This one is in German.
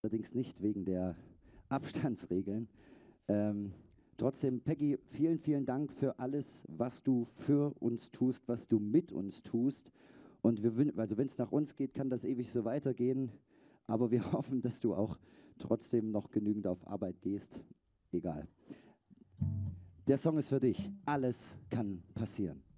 allerdings nicht wegen der Abstandsregeln. Trotzdem, Peggy, vielen, vielen Dank für alles, was du für uns tust, was du mit uns tust. Und also wenn es nach uns geht, kann das ewig so weitergehen. Aber wir hoffen, dass du auch trotzdem noch genügend auf Arbeit gehst. Egal. Der Song ist für dich. Alles kann passieren.